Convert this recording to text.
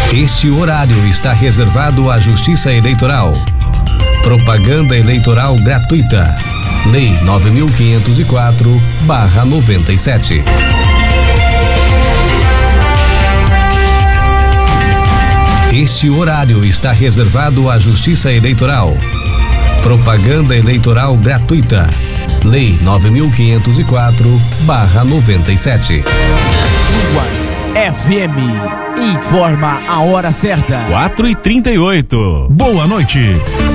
Este horário está reservado à Justiça Eleitoral. Propaganda eleitoral gratuita. Lei 9.504/97. Este horário está reservado à Justiça Eleitoral. Propaganda eleitoral gratuita. Lei 9.504/97. Ruas FM informa a hora certa. 4h38. Boa noite.